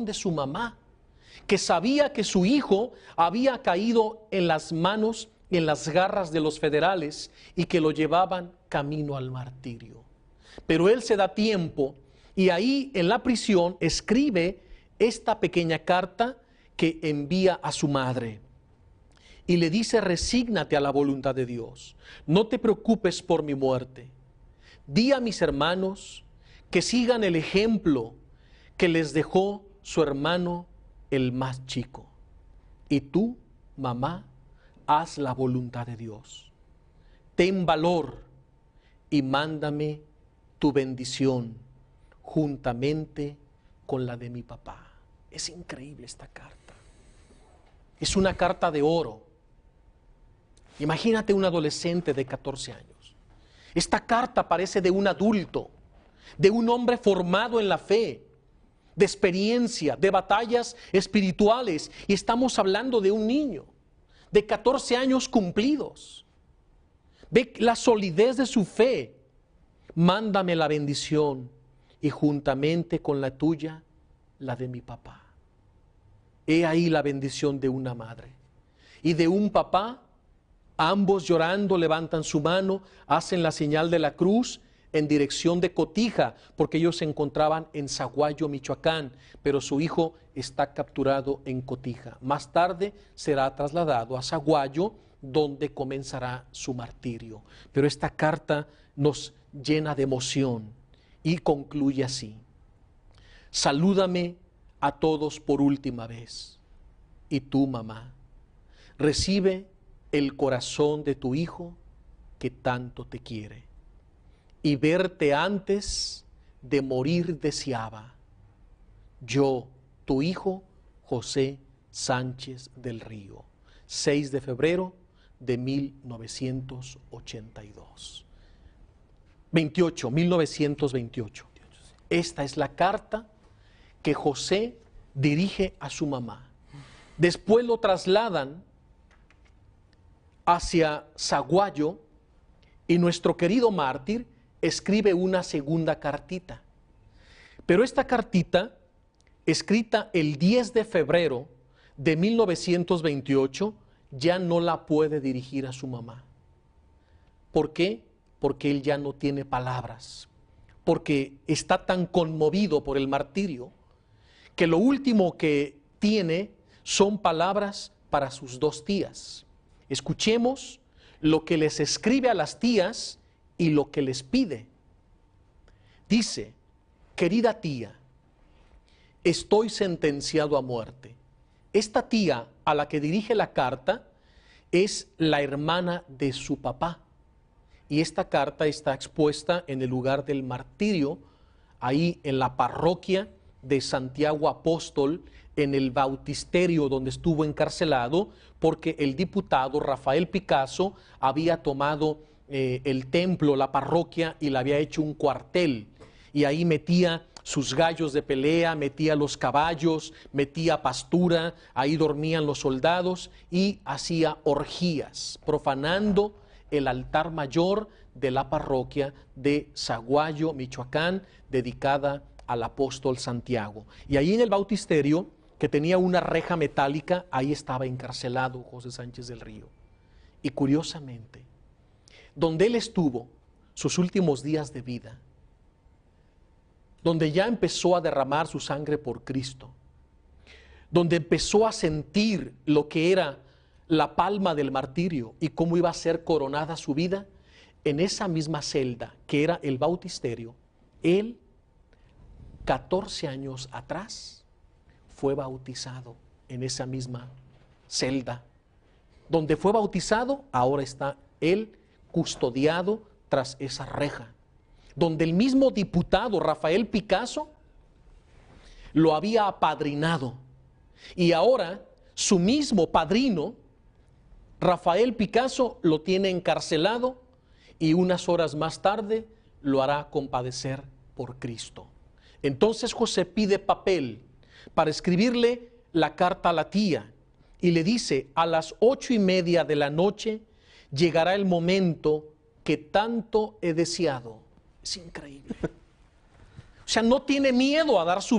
corazón de su mamá, que sabía que su hijo había caído en las manos, en las garras de los federales y que lo llevaban camino al martirio. Pero él se da tiempo y ahí en la prisión escribe esta pequeña carta que envía a su madre. Y le dice: resígnate a la voluntad de Dios, no te preocupes por mi muerte. Di a mis hermanos que sigan el ejemplo que les dejó su hermano el más chico. Y tú, mamá, haz la voluntad de Dios. Ten valor y mándame tu bendición juntamente con la de mi papá. Es increíble esta carta. Es una carta de oro. Imagínate un adolescente de 14 años. Esta carta parece de un adulto, de un hombre formado en la fe, de experiencia, de batallas espirituales. Y estamos hablando de un niño de 14 años cumplidos. Ve la solidez de su fe. Mándame la bendición y juntamente con la tuya, la de mi papá. He ahí la bendición de una madre y de un papá. Ambos llorando levantan su mano, hacen la señal de la cruz en dirección de Cotija, porque ellos se encontraban en Zaguayo, Michoacán, pero su hijo está capturado en Cotija. Más tarde será trasladado a Zaguayo, donde comenzará su martirio. Pero esta carta nos llena de emoción y concluye así: salúdame a todos por última vez. Y tú, mamá, recibe el corazón de tu hijo que tanto te quiere. Y verte antes de morir deseaba. Yo, tu hijo, José Sánchez del Río. 6 de febrero de 1982. 1928. Esta es la carta que José dirige a su mamá. Después lo trasladan hacia Zaguayo y nuestro querido mártir escribe una segunda cartita. Pero esta cartita, escrita el 10 de febrero de 1928, ya no la puede dirigir a su mamá. ¿Por qué? Porque él ya no tiene palabras, porque está tan conmovido por el martirio que lo último que tiene son palabras para sus dos tías. Escuchemos lo que les escribe a las tías y lo que les pide. Dice: querida tía, estoy sentenciado a muerte. Esta tía a la que dirige la carta es la hermana de su papá. Y esta carta está expuesta en el lugar del martirio, ahí en la parroquia de Santiago Apóstol, en el bautisterio donde estuvo encarcelado, porque el diputado Rafael Picasso había tomado el templo, la parroquia, y le había hecho un cuartel. Y ahí metía sus gallos de pelea, metía los caballos, metía pastura, ahí dormían los soldados y hacía orgías, profanando el altar mayor de la parroquia de Zaguayo, Michoacán, dedicada al apóstol Santiago. Y ahí en el bautisterio, que tenía una reja metálica, ahí estaba encarcelado José Sánchez del Río. Y curiosamente, donde él estuvo sus últimos días de vida, donde ya empezó a derramar su sangre por Cristo, donde empezó a sentir lo que era la palma del martirio y cómo iba a ser coronada su vida, en esa misma celda que era el bautisterio, él, 14 años atrás, fue bautizado en esa misma celda. Donde fue bautizado, ahora está él custodiado tras esa reja. Donde el mismo diputado Rafael Picasso lo había apadrinado. Y ahora su mismo padrino, Rafael Picasso, lo tiene encarcelado y unas horas más tarde lo hará compadecer por Cristo. Entonces José pide papel para escribirle la carta a la tía y le dice: a las 8:30 de la noche llegará el momento que tanto he deseado. Es increíble. O sea, no tiene miedo a dar su